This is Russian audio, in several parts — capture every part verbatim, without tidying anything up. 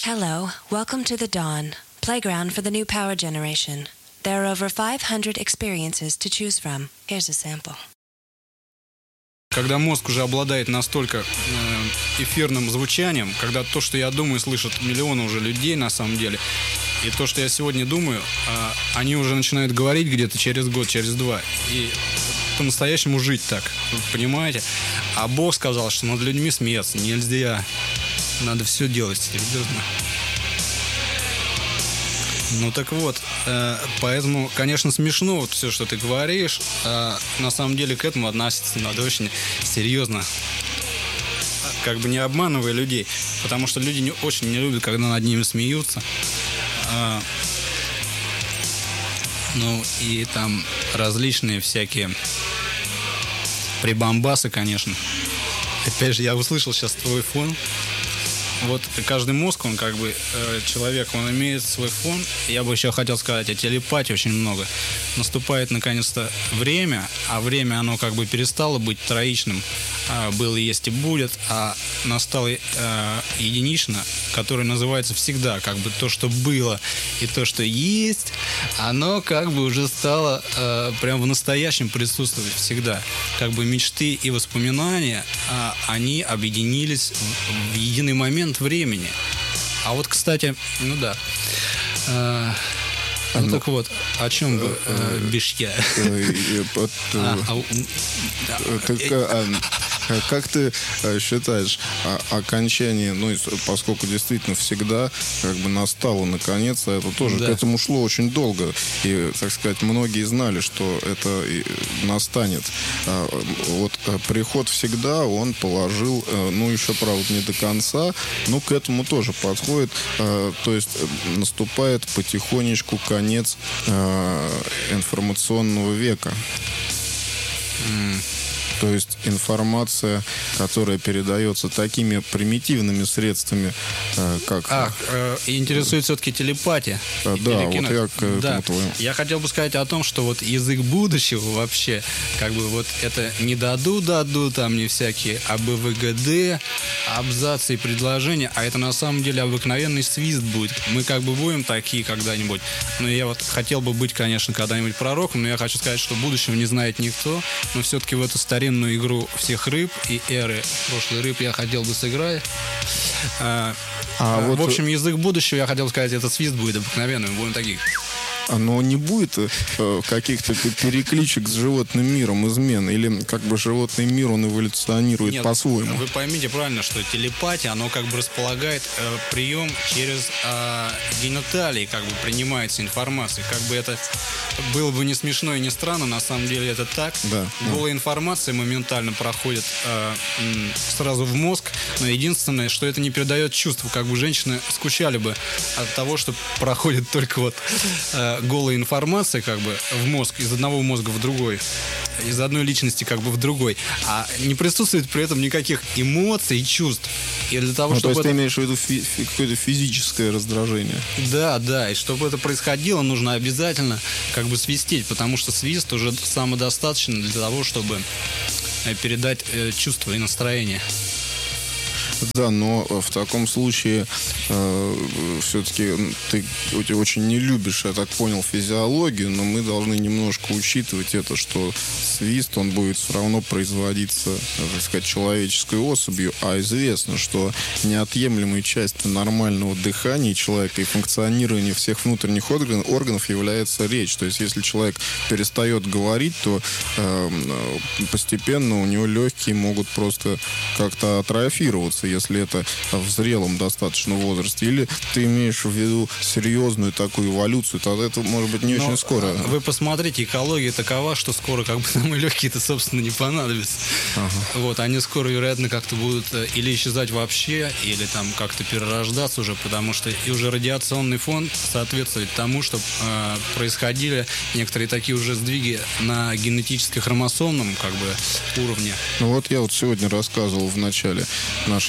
Hello, welcome to the Dawn, playground for the new power generation. There are over five hundred experiences to choose from. Here's a sample. Когда мозг уже обладает настолько э, эфирным звучанием, когда то, что я думаю, слышат миллионы уже людей на самом деле, и то, что я сегодня думаю, э, они уже начинают говорить где-то через год, через два, и по-настоящему жить так, вы понимаете? А Бог сказал, что над людьми смеяться нельзя, надо все делать серьезно. Ну так вот, э, поэтому, конечно, смешно вот все, что ты говоришь, э, на самом деле к этому относиться надо очень серьезно, как бы не обманывая людей, потому что люди не, очень не любят, когда над ними смеются. Э, ну и там различные всякие прибамбасы, конечно. Опять же, я услышал сейчас твой фон. Вот каждый мозг, он как бы, э, человек, он имеет свой фон. Я бы еще хотел сказать о телепатии очень много. Наступает наконец-то время, а время, оно как бы перестало быть троичным. А, было, есть и будет, а настало э, единично, которое называется всегда. Как бы то, что было и то, что есть, оно как бы уже стало э, прям в настоящем присутствовать всегда. Как бы мечты и воспоминания, э, они объединились в, в единый момент времени. А вот, кстати, ну да. Э, ну, ну так вот, о чем бы э, бишь я? Как ты считаешь, окончание, ну, поскольку действительно всегда как бы настало наконец, а это тоже, да, к этому шло очень долго, и, так сказать, многие знали, что это настанет. Вот приход всегда, он положил, ну, еще, правда, не до конца, но к этому тоже подходит, то есть наступает потихонечку конец информационного века. То есть информация, которая передается такими примитивными средствами, как... А, э, интересует все-таки телепатия. А, да, вот я к да. этому твоему. Я хотел бы сказать о том, что вот язык будущего вообще, как бы вот это не даду-даду, там не всякие АБВГД, абзацы и предложения, а это на самом деле обыкновенный свист будет. Мы как бы будем такие когда-нибудь. Но я вот хотел бы быть, конечно, когда-нибудь пророком, но я хочу сказать, что будущего не знает никто, но все-таки в эту старинную игру всех рыб и эры прошлых рыб я хотел бы сыграть. А, а, в вот... общем, язык будущего, я хотел сказать, этот свист будет обыкновенным, мы будем такие... Оно не будет э, каких-то перекличек с животным миром, измен, или как бы животный мир, он эволюционирует Нет, по-своему? Вы поймите правильно, что телепатия, оно как бы располагает э, прием через э, гениталии, как бы принимается информация. Как бы это было бы не смешно и не странно, на самом деле это так. Да, Голая да. информация моментально проходит э, сразу в мозг, но единственное, что это не передает чувства. Как бы женщины скучали бы от того, что проходит только вот... Э, голая информация как бы в мозг, из одного мозга в другой, из одной личности как бы в другой, а не присутствует при этом никаких эмоций и чувств. И для того, ну, чтобы то есть это... ты имеешь в виду фи- фи- какое-то физическое раздражение? Да, да, и чтобы это происходило, нужно обязательно как бы свистеть, потому что свист уже самодостаточно для того, чтобы передать э, чувства и настроение. Да, но в таком случае э, все-таки ты очень не любишь, я так понял, физиологию, но мы должны немножко учитывать это, что свист, он будет все равно производиться, так сказать, человеческой особью, а известно, что неотъемлемой частью нормального дыхания человека и функционирования всех внутренних орган, органов является речь. То есть, если человек перестает говорить, то э, постепенно у него легкие могут просто как-то атрофироваться, если это в зрелом достаточно возрасте. Или ты имеешь в виду серьезную такую эволюцию, тогда это может быть не Но очень скоро. Вы посмотрите, экология такова, что скоро как бы нам и легкие-то, собственно, не понадобятся. Ага. Вот, они скоро, вероятно, как-то будут или исчезать вообще, или там как-то перерождаться уже, потому что и уже радиационный фон соответствует тому, что э, происходили некоторые такие уже сдвиги на генетически-хромосомном как бы уровне. Ну вот я вот сегодня рассказывал в начале нашей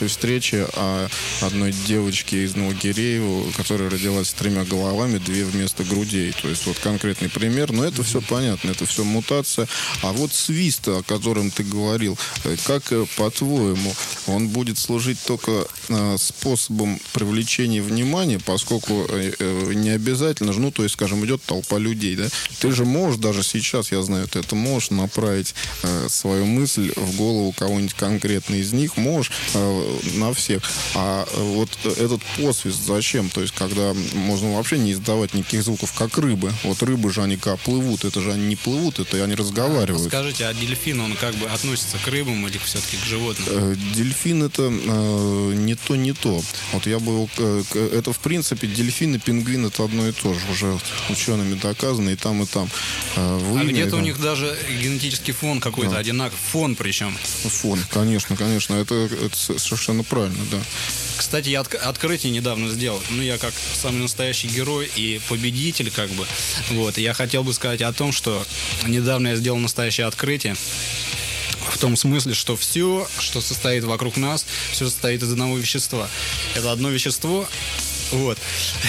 нашей встрече о одной девочке из Новогиреева, которая родилась с тремя головами, две вместо грудей. То есть вот конкретный пример. Но это все понятно, это все мутация. А вот свист, о котором ты говорил, как, по-твоему, он будет служить только способом привлечения внимания, поскольку не обязательно же, ну, то есть, скажем, идет толпа людей, да? Ты же можешь, даже сейчас, я знаю, ты это можешь направить э, свою мысль в голову кого-нибудь конкретно из них, можешь э, на всех. А э, вот этот посвист зачем? То есть, когда можно вообще не издавать никаких звуков, как рыбы. Вот рыбы же, они как плывут, это же они не плывут, это они разговаривают. Скажите, а дельфин, он как бы относится к рыбам или все-таки к животным? Э, дельфин это э, не то, не то. Вот я бы... Э, это, в принципе, дельфин и пингвин это одно и то же. Уже учеными доказано и там, и там. Э, а где-то у них даже генетический фон какой-то, да, одинаковый. Фон причем. Фон, конечно, конечно. Это, это совершенно правильно, да. Кстати, я от, открытие недавно сделал. Ну, я как самый настоящий герой и победитель, как бы. Вот. И я хотел бы сказать о том, что недавно я сделал настоящее открытие. В том смысле, что все, что состоит вокруг нас, все состоит из одного вещества. Это одно вещество, вот,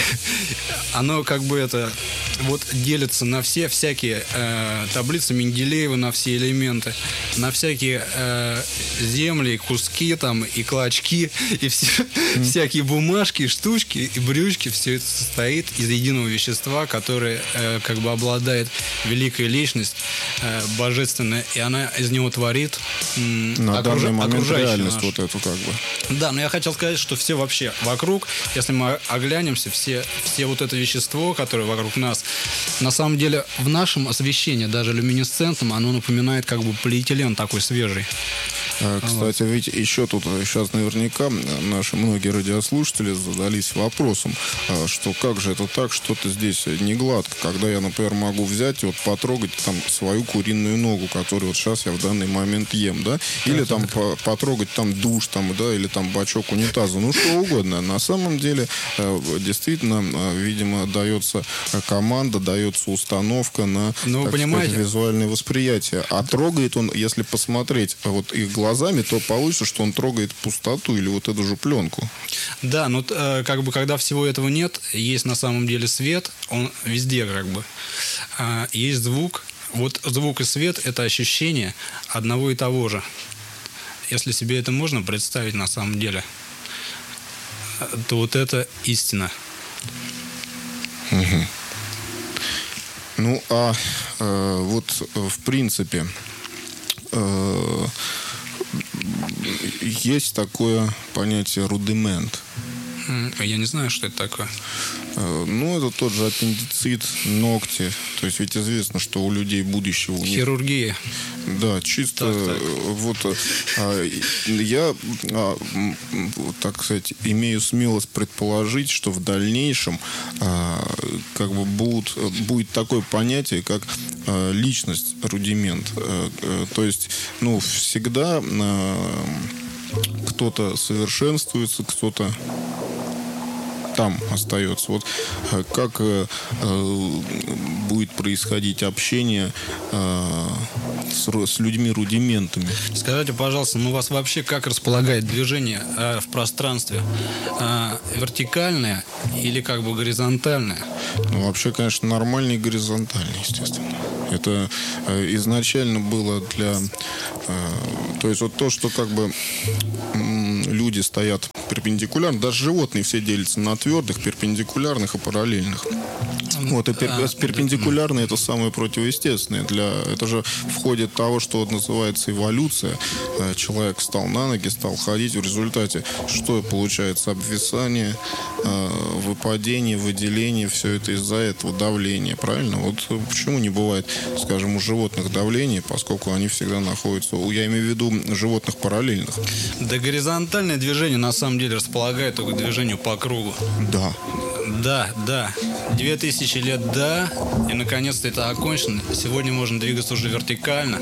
оно как бы это вот делится на все всякие э, таблицы Менделеева, на все элементы, на всякие э, земли, куски там и клочки, и все, mm. всякие бумажки, штучки и брючки. Все это состоит из единого вещества, которое э, как бы обладает великой личность, э, божественная, и она из него творит э, на окруж... данный момент реальность нашу. Вот эту как бы. Да, но я хотел сказать, что все вообще вокруг, если мы оглянемся, все, все вот это вещество, которое вокруг нас, на самом деле в нашем освещении, даже люминесцентном, оно напоминает как бы полиэтилен такой свежий. Кстати, ведь еще тут сейчас наверняка наши многие радиослушатели задались вопросом, что как же это так, что-то здесь не гладко, когда я, например, могу взять и вот потрогать там свою куриную ногу, которую вот сейчас я в данный момент ем, да, или там по потрогать там душ, там, да, или там бачок унитаза, ну что угодно. На самом деле, действительно, видимо, дается команда, дается установка на, ну, так сказать, визуальное восприятие. А трогает он, если посмотреть вот их глаза, глазами, то получится, что он трогает пустоту или вот эту же пленку. Да, но э, как бы когда всего этого нет, есть на самом деле свет, он везде как бы. Э, есть звук. Вот звук и свет – это ощущение одного и того же. Если себе это можно представить на самом деле, то вот это истина. Угу. Ну, а э, вот в принципе... Э, есть такое понятие рудимент. Я не знаю, что это такое. Ну, это тот же аппендицит, ногти. То есть ведь известно, что у людей будущего... У них... Хирургия. Да, чисто так, так. Вот а, я, а, так сказать, имею смелость предположить, что в дальнейшем а, как бы будут, будет такое понятие, как а, личность рудимент. А, а, то есть, ну, всегда а, кто-то совершенствуется, кто-то там остается. Вот как э, будет происходить общение э, с, с людьми-рудиментами? Скажите, пожалуйста, ну вас вообще как располагает движение э, в пространстве? Э, вертикальное или как бы горизонтальное? Ну, вообще, конечно, нормальный горизонтальный, естественно. Это э, изначально было для... Э, то есть вот то, что как бы э, люди стоят перпендикулярно, даже животные все делятся на твердых, перпендикулярных и параллельных. Вот, и пер, а, перпендикулярные это самое противоестественное. Для, это же входит того, что вот называется эволюция. Человек встал на ноги, стал ходить. В результате что получается? Обвисание, выпадение, выделение. Все это из-за этого давления. Правильно? Вот почему не бывает, скажем, у животных давления, поскольку они всегда находятся... Я имею в виду животных параллельных. Да, горизонтальное движение на самом деле располагает только к движению по кругу. Да. Да, да. Две тысячи лет, да. И наконец-то это окончено. Сегодня можно двигаться уже вертикально.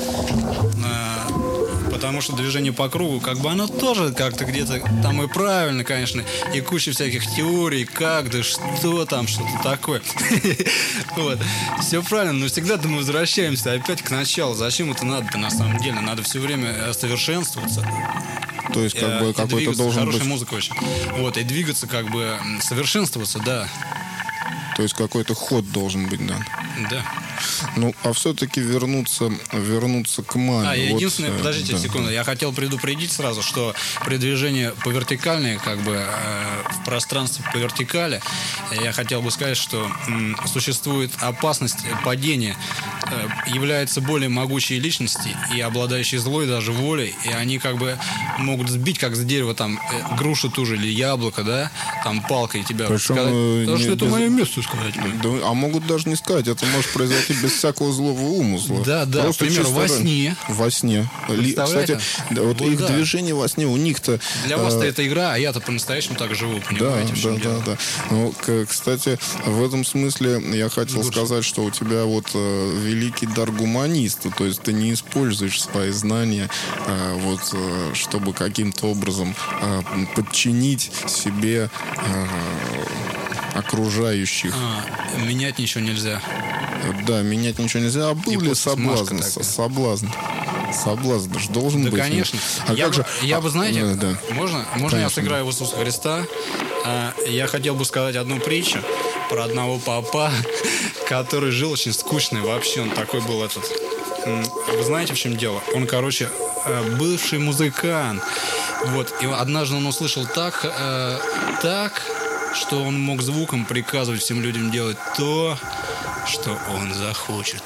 Потому что движение по кругу, как бы оно тоже как-то где-то там и правильно, конечно. И куча всяких теорий, как, да что там, что-то такое. Вот. Все правильно, но всегда мы возвращаемся опять к началу. Зачем это надо-то на самом деле? Надо все время совершенствоваться. То есть, как бы, и какой-то двигаться, должен хорошая быть... музыка очень. Вот, и двигаться, как бы, совершенствоваться, да. То есть, какой-то ход должен быть, да. Да. Ну, а все-таки вернуться, вернуться к маме. А, вот, единственное, э, подождите да. секунду, я хотел предупредить сразу, что при движении по вертикальной, как бы э, в пространстве по вертикали, я хотел бы сказать, что м, существует опасность падения. Э, являются более могучие личности и обладающие злой даже волей, и они как бы могут сбить, как с дерева, там, э, грушу ту же или яблоко, да, там, палкой тебя Причем, сказать, э, потому не что это без- мое место сказать. Да, а могут даже не сказать, это может произойти без всякого злого умысла. Да, да, Просто к примеру, чисто во ран- сне. Во сне. Ли- Представляете? Кстати, да, вот Вот их да. движение во сне, у них-то... Для вас-то э, это игра, а я-то по-настоящему так живу, Да, понимаете, в чем да, дело? да, да. Ну, к- кстати, в этом смысле я хотел сказать, что у тебя вот э, великий дар гуманиста, то есть ты не используешь свои знания, э, вот, э, чтобы каким-то образом э, подчинить себе э, окружающих. А, менять ничего нельзя. Да, менять ничего нельзя. А был И ли просто соблазн? смазка такая. Соблазн. Соблазн же должен Да, быть. конечно. А я, как бы, же... я а, бы, знаете, э, да. можно, можно я Конечно. сыграю в Иисуса Христа? А, я хотел бы сказать одну притчу про одного папа, который жил очень скучный вообще. Он такой был этот... м, Вы знаете, в чем дело? Он, короче, э, бывший музыкант. Вот. И однажды он услышал так, э, так, что он мог звуком приказывать всем людям делать то, что он захочет.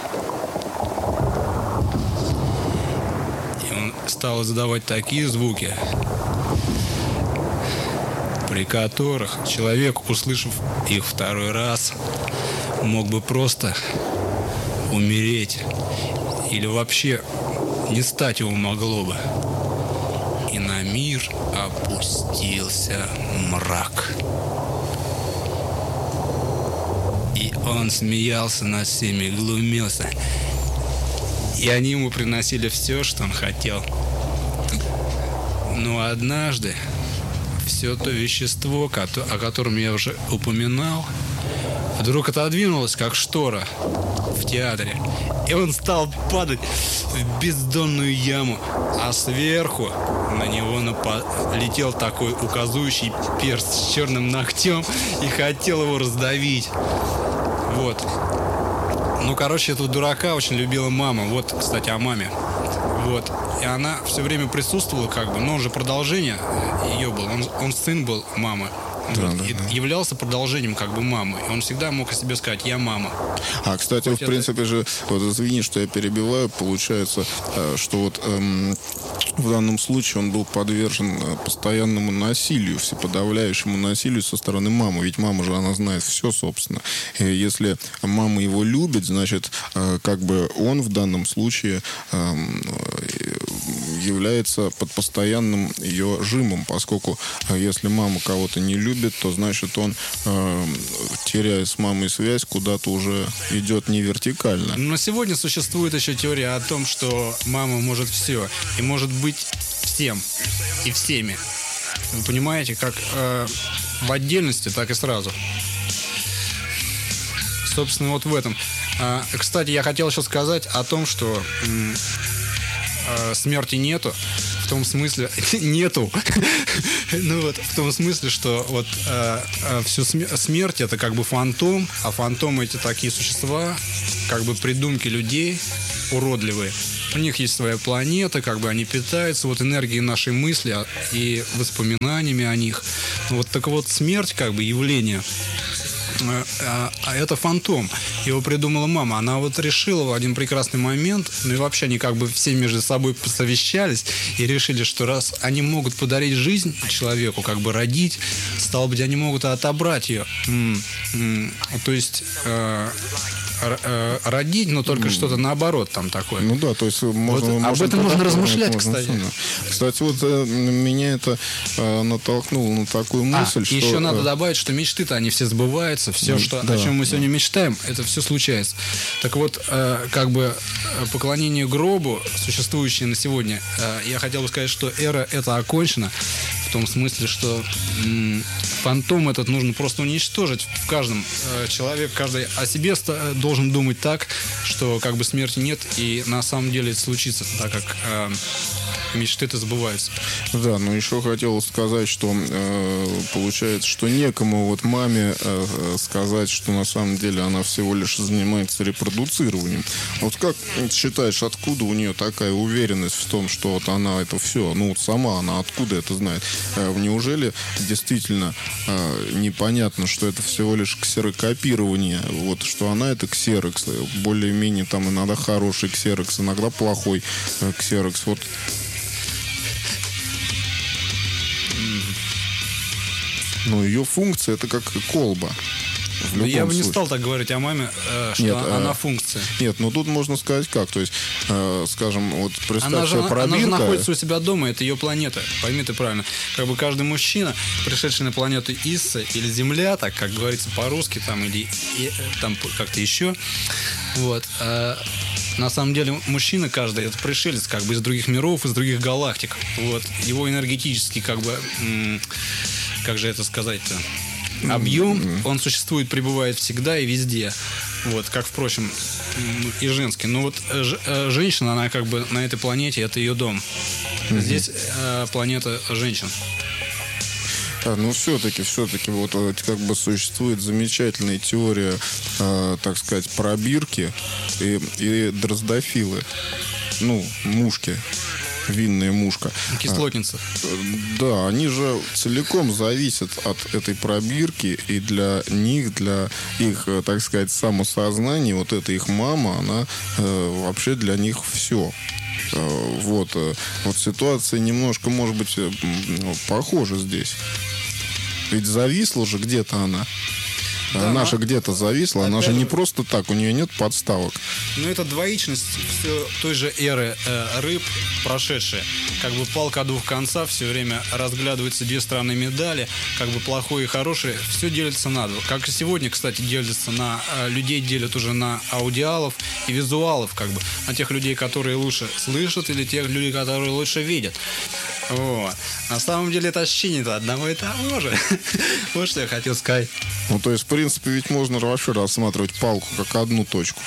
И он стал издавать такие звуки, при которых человек, услышав их второй раз, мог бы просто умереть. Или вообще не стать его могло бы. И на мир опустился мрак. И он смеялся над всеми, глумился. И они ему приносили все, что он хотел. Но однажды все то вещество, кото- о котором я уже упоминал, вдруг отодвинулось, как штора в театре. И он стал падать в бездонную яму, а сверху на него напа- летел такой указующий перст с черным ногтем и хотел его раздавить. Вот. Ну, короче, этого дурака очень любила мама. Вот, кстати, о маме. Вот. И она все время присутствовала, как бы, но он же продолжение ее был. Он, он сын был мамы. Да, Вот. да, И да. являлся продолжением, как бы, мамы. И он всегда мог о себе сказать: я мама. А, кстати, Хоть в это- принципе же, вот извини, что я перебиваю, получается, э, что вот эм, в данном случае он был подвержен э, постоянному насилию, всеподавляющему насилию со стороны мамы. Ведь мама же, она знает все, собственно. И если мама его любит, значит, э, как бы он в данном случае эм, э, является под постоянным ее жимом, поскольку э, если мама кого-то не любит, то значит он, э, теряя с мамой связь, куда-то уже идет не вертикально. Но сегодня существует еще теория о том, что мама может все. И может быть всем. И всеми. Вы понимаете, как э, в отдельности, так и сразу. Собственно, вот в этом. А, кстати, я хотел еще сказать о том, что м, э, смерти нету. В том смысле... Нету. Ну вот, в том смысле, что вот э, э, всю сме- смерть это как бы фантом, а фантомы эти такие существа, как бы придумки людей уродливые. У них есть своя планета, как бы они питаются вот энергией нашей мысли а- и воспоминаниями о них. Вот так вот смерть как бы явление. А, а это фантом. Его придумала мама. Она вот решила в один прекрасный момент, ну и вообще они как бы все между собой посовещались и решили, что раз они могут подарить жизнь человеку, как бы родить, стало быть, они могут и отобрать ее. М, м, То есть э, р- э, родить, но только что-то наоборот там такое. Ну да, то есть можно, Вот об можно этом можно подать, размышлять, можно кстати. сильно. Кстати, вот э, меня это э, натолкнуло на такую А, мысль, что... еще надо э, добавить, что мечты-то они все сбываются, все, Ну, что, да, о чем мы да. сегодня мечтаем, это все случается. Так вот, э, как бы э, поклонение гробу, существующее на сегодня, э, я хотел бы сказать, что эра это окончена, в том смысле, что м, фантом этот нужно просто уничтожить в каждом. Э, человек, каждый о себе ста- должен думать так, что как бы смерти нет, и на самом деле это случится, так как... э, мечты-то сбываются. Да, но еще хотел сказать, что э, получается, что некому вот маме э, сказать, что на самом деле она всего лишь занимается репродуцированием. Вот как считаешь, откуда у нее такая уверенность в том, что вот она это все, ну вот сама она откуда это знает? Э, неужели действительно э, непонятно, что это всего лишь ксерокопирование, вот что она это ксерокс, более-менее там иногда хороший ксерокс, иногда плохой э, ксерокс. Вот. Но ее функция это как колба. Ну, я бы не случае. стал так говорить о маме, э, что нет, она а, функция. Нет, ну тут можно сказать как. То есть, э, скажем, вот представь она себе же, пробирка. Она же находится у себя дома, это ее планета. Пойми ты правильно. Как бы каждый мужчина, пришедший на планету Исса или Земля, так как говорится по-русски, там, или и, там как-то еще. Вот. Э, на самом деле мужчина каждый это пришелец как бы из других миров, из других галактик. Вот. Его энергетический как бы... М- как же это сказать-то? Объем, он существует, пребывает всегда и везде. Вот, как, впрочем, и женский. Но вот ж, женщина, она как бы на этой планете, это ее дом. Здесь э, планета женщин. А, ну, все-таки, все-таки, вот как бы существует замечательная теория, э, так сказать, пробирки и, и дроздофилы. Ну, мушки. Винная мушка. Кислотница. Да, они же целиком зависят от этой пробирки, и для них, для их, так сказать, самосознания, вот эта их мама, она э, вообще для них все. Э, вот, э, вот ситуация немножко, может быть, э, похожа здесь. Ведь зависла же где-то она. Да, она же где-то зависла, она же не просто так, у нее нет подставок. Ну, это двоичность все той же эры э, рыб, прошедшая. Как бы палка о двух концах, все время разглядываются две стороны медали, как бы плохое и хорошее, все делится на два. Как и сегодня, кстати, делится на э, людей, делят уже на аудиалов и визуалов, как бы, на тех людей, которые лучше слышат, или тех людей, которые лучше видят. Вот. На самом деле это ощущение-то одного и того же. Вот что я хотел сказать. Ну, то есть, в принципе, ведь можно вообще рассматривать палку как одну точку.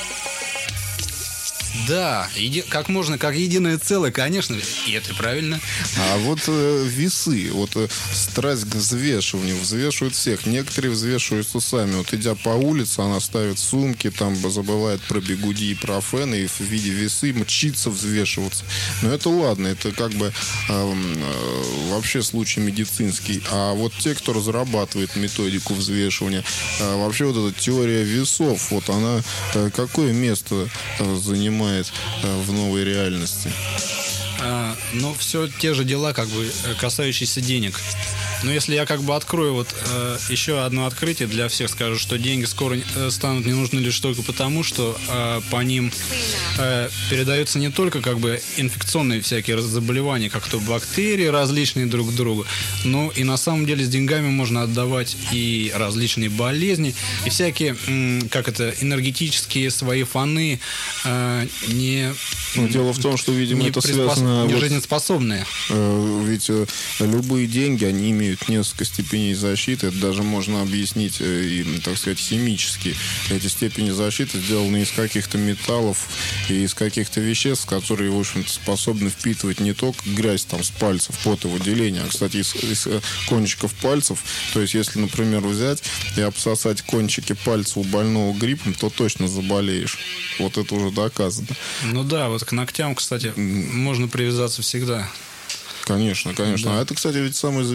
Да, еди... как можно, как единое целое, конечно, и это правильно. А вот э, весы, вот э, страсть к взвешиванию, взвешивают всех. Некоторые взвешиваются сами. Вот идя по улице, она ставит сумки, там забывает про бигуди и про фены, и в виде весы мчится взвешиваться. Но это ладно, это как бы э, э, вообще случай медицинский. А вот те, кто разрабатывает методику взвешивания, э, вообще вот эта теория весов, вот она э, какое место э, занимает в новой реальности? А, ну, все те же дела, как бы, касающиеся денег. Но если я как бы открою вот э, еще одно открытие для всех, скажу, что деньги скоро э, станут не нужны лишь только потому, что э, по ним э, передаются не только как бы инфекционные всякие заболевания, как то бактерии различные друг к другу, но и на самом деле с деньгами можно отдавать и различные болезни, и всякие, м, как это, энергетические свои фоны э, не... Но дело в том, что, видимо, не это приспос... связано... Не вот, жизнеспособные. Э, ведь э, любые деньги, они имеют несколько степеней защиты. Это даже можно объяснить э, и, так сказать, химически. Эти степени защиты сделаны из каких-то металлов и из каких-то веществ, которые, в общем-то, способны впитывать не только грязь там с пальцев, потовыделение, а, кстати, из, из кончиков пальцев. То есть, если, например, взять и обсосать кончики пальцев у больного гриппом, то точно заболеешь. Вот это уже доказано. Ну да, вот к ногтям, кстати, можно привязаться всегда. Конечно, конечно. Да. А это, кстати, ведь самый